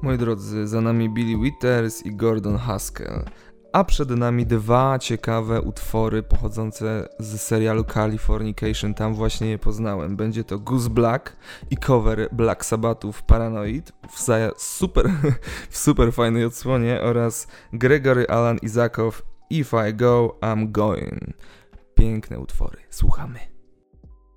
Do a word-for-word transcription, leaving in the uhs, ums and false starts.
Moi drodzy, za nami Billy Withers i Gordon Haskell, a przed nami dwa ciekawe utwory pochodzące z serialu Californication, tam właśnie je poznałem. Będzie to Goose Black i cover Black Sabbathów Paranoid w super, w super fajnej odsłonie oraz Gregory Alan Isaacow If I Go, I'm Going. Piękne utwory, słuchamy.